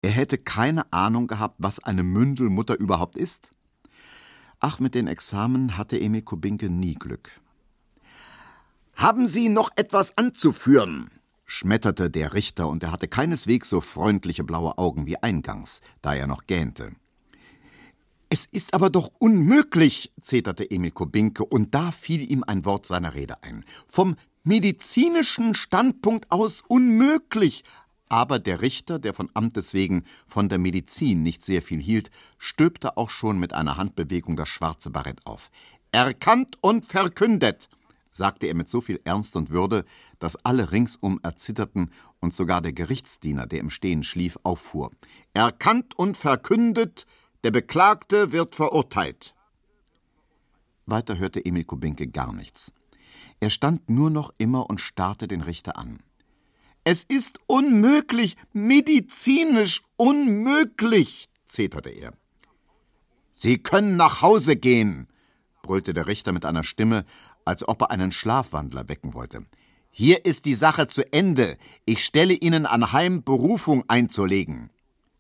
Er hätte keine Ahnung gehabt, was eine Mündelmutter überhaupt ist. Ach, mit den Examen hatte Emil Kubinke nie Glück. »Haben Sie noch etwas anzuführen?« schmetterte der Richter, und er hatte keineswegs so freundliche blaue Augen wie eingangs, da er noch gähnte. »Es ist aber doch unmöglich«, zeterte Emil Kubinke, und da fiel ihm ein Wort seiner Rede ein. »Vom medizinischen Standpunkt aus unmöglich.« Aber der Richter, der von Amtes wegen von der Medizin nicht sehr viel hielt, stülpte auch schon mit einer Handbewegung das schwarze Barett auf. »Erkannt und verkündet«, sagte er mit so viel Ernst und Würde, dass alle ringsum erzitterten und sogar der Gerichtsdiener, der im Stehen schlief, auffuhr. »Erkannt und verkündet, der Beklagte wird verurteilt.« Weiter hörte Emil Kubinke gar nichts. Er stand nur noch immer und starrte den Richter an. »Es ist unmöglich, medizinisch unmöglich«, zeterte er. »Sie können nach Hause gehen«, brüllte der Richter mit einer Stimme, als ob er einen Schlafwandler wecken wollte. »Hier ist die Sache zu Ende. Ich stelle Ihnen anheim, Berufung einzulegen.«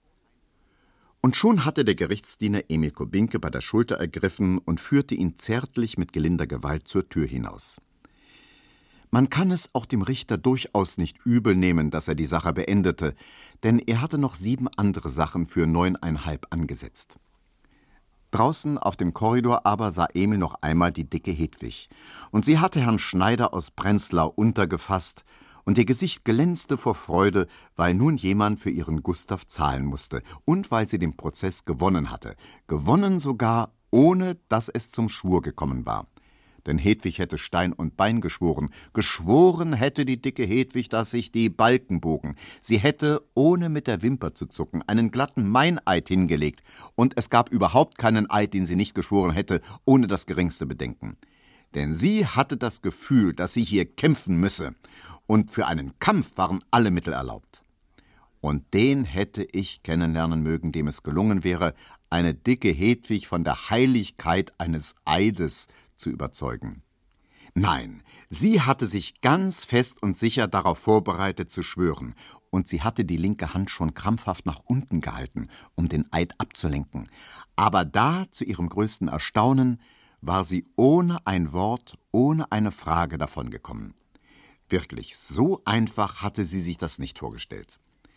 Und schon hatte der Gerichtsdiener Emil Kubinke bei der Schulter ergriffen und führte ihn zärtlich mit gelinder Gewalt zur Tür hinaus. Man kann es auch dem Richter durchaus nicht übel nehmen, dass er die Sache beendete, denn er hatte noch 7 andere Sachen für 9,5 angesetzt. Draußen auf dem Korridor aber sah Emil noch einmal die dicke Hedwig, und sie hatte Herrn Schneider aus Prenzlau untergefasst, und ihr Gesicht glänzte vor Freude, weil nun jemand für ihren Gustav zahlen musste und weil sie den Prozess gewonnen hatte, gewonnen sogar, ohne dass es zum Schwur gekommen war. Denn Hedwig hätte Stein und Bein geschworen. Geschworen hätte die dicke Hedwig, dass sich die Balken bogen. Sie hätte, ohne mit der Wimper zu zucken, einen glatten Meineid hingelegt. Und es gab überhaupt keinen Eid, den sie nicht geschworen hätte, ohne das geringste Bedenken. Denn sie hatte das Gefühl, dass sie hier kämpfen müsse. Und für einen Kampf waren alle Mittel erlaubt. Und den hätte ich kennenlernen mögen, dem es gelungen wäre, eine dicke Hedwig von der Heiligkeit eines Eides zu überzeugen. Nein, sie hatte sich ganz fest und sicher darauf vorbereitet zu schwören, und sie hatte die linke Hand schon krampfhaft nach unten gehalten, um den Eid abzulenken. Aber da, zu ihrem größten Erstaunen, war sie ohne ein Wort, ohne eine Frage davongekommen. Wirklich, so einfach hatte sie sich das nicht vorgestellt.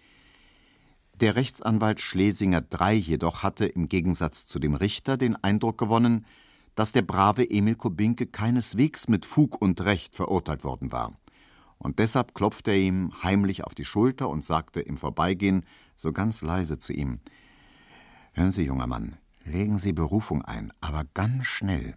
Der Rechtsanwalt Schlesinger III jedoch hatte im Gegensatz zu dem Richter den Eindruck gewonnen, dass der brave Emil Kubinke keineswegs mit Fug und Recht verurteilt worden war. Und deshalb klopfte er ihm heimlich auf die Schulter und sagte im Vorbeigehen so ganz leise zu ihm: »Hören Sie, junger Mann, legen Sie Berufung ein, aber ganz schnell.«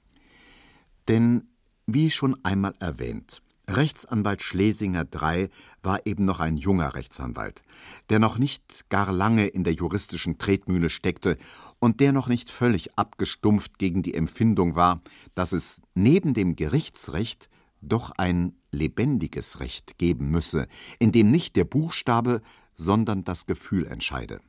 Denn, wie schon einmal erwähnt, Rechtsanwalt Schlesinger III war eben noch ein junger Rechtsanwalt, der noch nicht gar lange in der juristischen Tretmühle steckte und der noch nicht völlig abgestumpft gegen die Empfindung war, dass es neben dem Gerichtsrecht doch ein lebendiges Recht geben müsse, in dem nicht der Buchstabe, sondern das Gefühl entscheide.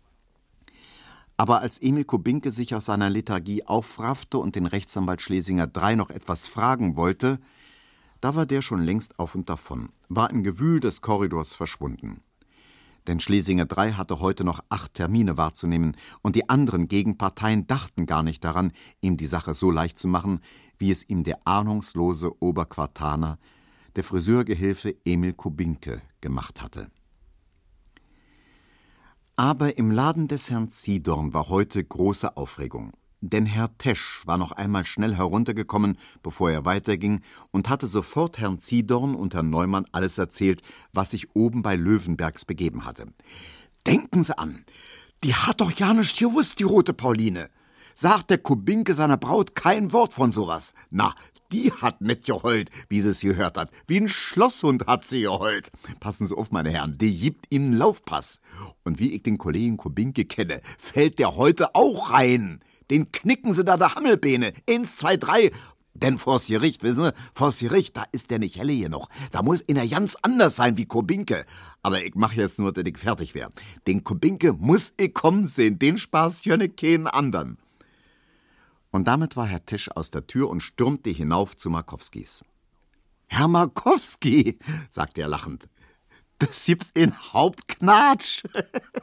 Aber als Emil Kubinke sich aus seiner Lethargie aufraffte und den Rechtsanwalt Schlesinger III noch etwas fragen wollte, da war der schon längst auf und davon, war im Gewühl des Korridors verschwunden. Denn Schlesinger III hatte heute noch 8 Termine wahrzunehmen, und die anderen Gegenparteien dachten gar nicht daran, ihm die Sache so leicht zu machen, wie es ihm der ahnungslose Oberquartaner, der Friseurgehilfe Emil Kubinke, gemacht hatte. Aber im Laden des Herrn Ziedorn war heute große Aufregung. Denn Herr Tesch war noch einmal schnell heruntergekommen, bevor er weiterging, und hatte sofort Herrn Ziedorn und Herrn Neumann alles erzählt, was sich oben bei Löwenbergs begeben hatte. »Denken Sie an, die hat doch ja nicht gewusst, die rote Pauline. Sagt der Kubinke seiner Braut kein Wort von sowas. Na, die hat nicht geheult, wie sie es gehört hat. Wie ein Schlosshund hat sie geheult. Passen Sie auf, meine Herren, die gibt Ihnen Laufpass. Und wie ich den Kollegen Kubinke kenne, fällt der heute auch rein. Den knicken sie da der Hammelbeene. 1, 2, 3. Denn vors Gericht, wissen Sie, vors Gericht, da ist der nicht helle hier noch. Da muss einer ganz anders sein wie Kubinke. Aber ich mach jetzt nur, dass ich fertig wär. Den Kubinke muss ich kommen sehen. Den Spaß jönne keinen anderen. Und damit war Herr Tesch aus der Tür und stürmte hinauf zu Markowskis. »Herr Markowski«, sagte er lachend, »das gibt's in Hauptknatsch.«